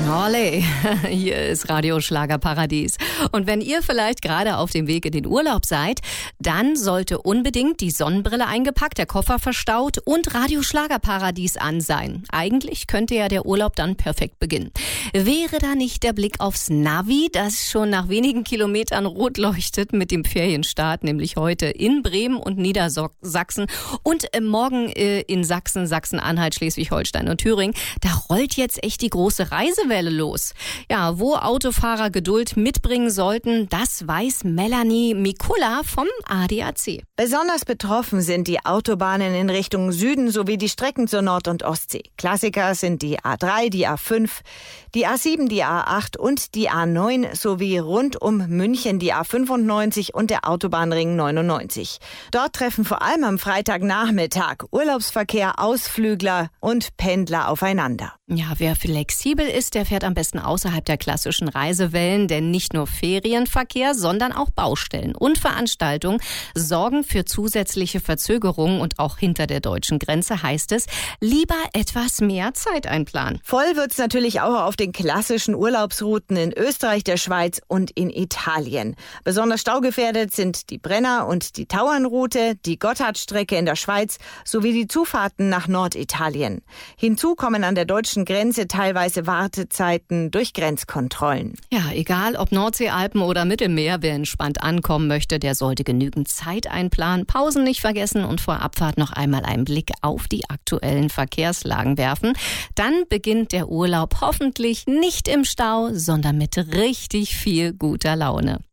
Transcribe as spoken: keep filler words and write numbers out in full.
Olé, hier ist Radio Schlagerparadies. Und wenn ihr vielleicht gerade auf dem Weg in den Urlaub seid, dann sollte unbedingt die Sonnenbrille eingepackt, der Koffer verstaut und Radio Schlagerparadies an sein. Eigentlich könnte ja der Urlaub dann perfekt beginnen. Wäre da nicht der Blick aufs Navi, das schon nach wenigen Kilometern rot leuchtet mit dem Ferienstart, nämlich heute in Bremen und Niedersachsen und morgen in Sachsen, Sachsen-Anhalt, Schleswig-Holstein und Thüringen. Da rollt jetzt echt die große Reisewelle los. Ja, wo Autofahrer Geduld mitbringen sollten, das weiß Melanie Mikula vom A D A C. Besonders betroffen sind die Autobahnen in Richtung Süden sowie die Strecken zur Nord- und Ostsee. Klassiker sind die A drei, die A fünf, die A sieben, die A acht und die A neun sowie rund um München die A fünfundneunzig und der Autobahnring neunundneunzig. Dort treffen vor allem am Freitagnachmittag Urlaubsverkehr, Ausflügler und Pendler aufeinander. Ja, wer flexibel ist, der fährt am besten außerhalb der klassischen Reisewellen, denn nicht nur Ferienverkehr, sondern auch Baustellen und Veranstaltungen sorgen für zusätzliche Verzögerungen und auch hinter der deutschen Grenze heißt es, lieber etwas mehr Zeit einplanen. Voll wird's natürlich auch auf den klassischen Urlaubsrouten in Österreich, der Schweiz und in Italien. Besonders staugefährdet sind die Brenner- und die Tauernroute, die Gotthardstrecke in der Schweiz sowie die Zufahrten nach Norditalien. Hinzu kommen an der deutschen Grenze teilweise Wartezeiten durch Grenzkontrollen. Ja, egal ob Nordseealpen oder Mittelmeer, wer entspannt ankommen möchte, der sollte genügend Zeit einplanen, Pausen nicht vergessen und vor Abfahrt noch einmal einen Blick auf die aktuellen Verkehrslagen werfen. Dann beginnt der Urlaub hoffentlich nicht im Stau, sondern mit richtig viel guter Laune.